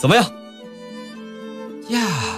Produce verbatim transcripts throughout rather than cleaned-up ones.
怎么样？ 呀，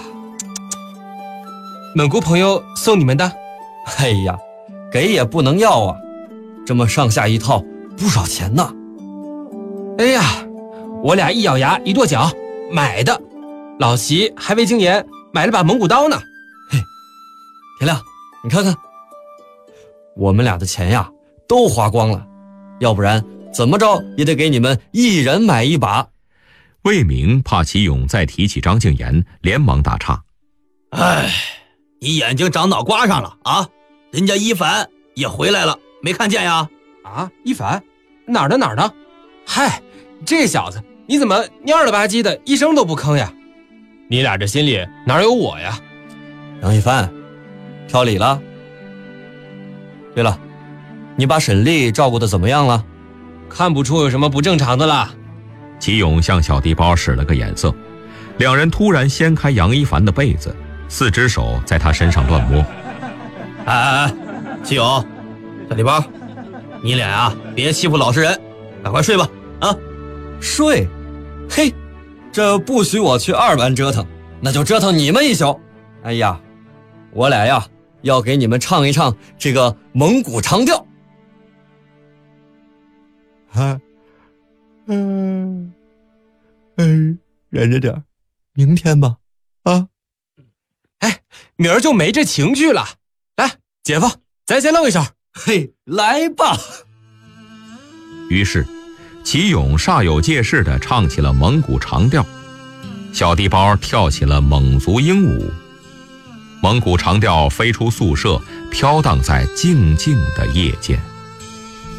蒙古朋友送你们的？ 哎呀，给也不能要啊，这么上下一套不少钱呢。 哎呀，我俩一咬牙一跺脚，买的。老齐还未经言买了把蒙古刀呢。 嘿，田亮，你看看，我们俩的钱呀都花光了，要不然怎么着也得给你们一人买一把。 魏明怕齐勇再提起张敬言，连忙打岔： 哎，你眼睛长脑瓜上了啊？人家一凡也回来了，没看见呀？ 啊，一凡哪儿的哪儿的？嗨，这小子你怎么蔫了吧唧的，一声都不吭呀？你俩这心里哪有我呀？ 杨一凡，挑理了。对了，你把沈丽照顾得怎么样了？ 看不出有什么不正常的了。 齐勇向小地包使了个眼色，两人突然掀开杨一凡的被子，四只手在他身上乱摸。 哎哎哎，齐勇，小地包，你俩呀、啊、别欺负老实人，赶快睡吧啊！ 睡？嘿，这不许我去二班折腾，那就折腾你们一宿。哎呀，我俩呀要给你们唱一唱这个蒙古长调。 啊，嗯，嗯，忍着点，明天吧，啊。 哎，明儿就没这情趣了。来，姐夫，咱先愣一下。 嘿，来吧。 于是齐勇煞有介事地唱起了蒙古长调，小地包跳起了蒙族鹰舞，蒙古长调飞出宿舍，飘荡在静静的夜间。